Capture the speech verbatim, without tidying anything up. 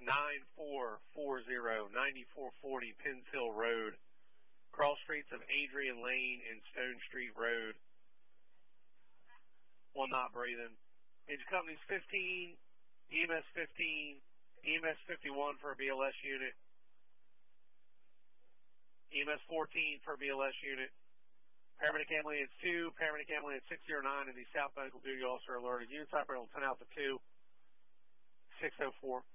nine four four zero, ninety-four forty Penns Hill Road, cross streets of Adrian Lane and Stone Street Road. One not breathing. Engine company's fifteen, E M S fifteen, E M S fifty-one for a B L S unit, E M S fourteen for a B L S unit. Paramedic ambulance two, paramedic ambulance six zero nine, and the South Medical Duty Officer alerted. Units operating on ten Alpha two, six oh four.